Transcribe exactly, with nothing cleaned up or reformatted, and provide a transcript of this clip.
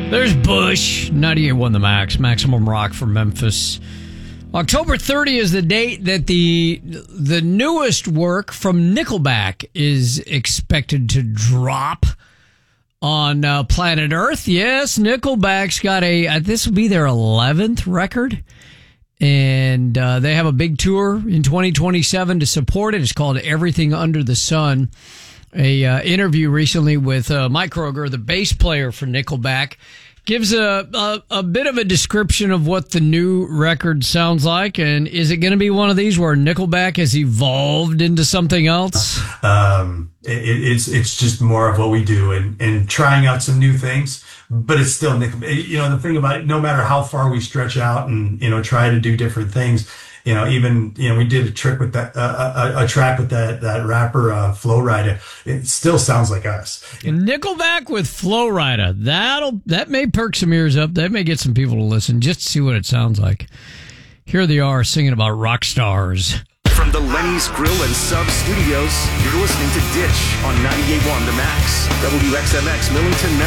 There's Bush, ninety-eight point one The Max, Maximum Rock from Memphis. October thirtieth is the date that the the newest work from Nickelback is expected to drop on uh, planet Earth. Yes, Nickelback's got a, uh, this will be their eleventh record. And uh, they have a big tour in twenty twenty-seven to support it. It's called Everything Under the Sun. A uh, interview recently with uh, Mike Kroger, the bass player for Nickelback, gives a, a a bit of a description of what the new record sounds like. And is it going to be one of these where Nickelback has evolved into something else? Um, it, it's it's just more of what we do and, and trying out some new things. But it's still Nickelback. You know, the thing about it, no matter how far we stretch out and, you know, try to do different things, you know, even, you know, we did a trick with that, uh, a, a track with that, that rapper, uh, Flo Rida. It still sounds like us. Nickelback with Flo Rida. That'll, that may perk some ears up. That may get some people to listen just to see what it sounds like. Here they are singing about rock stars. From the Lenny's Grill and Sub Studios, you're listening to Ditch on ninety-eight point one The Max, W X M X Millington, Maryland.